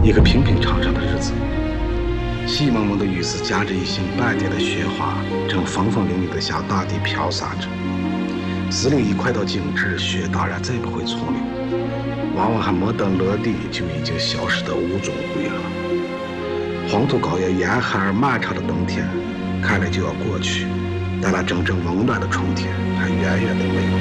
一个平平常常的日子。细蒙蒙的雨丝夹着一星半点的雪花，正风风凛凛地向大地飘洒着。司令一快到静止，雪当然再不会从流，往往还没等落地，就已经消失得无踪无影了。黄土高原严寒而漫长的冬天，看来就要过去，但那真正温暖的春天还远远的没有。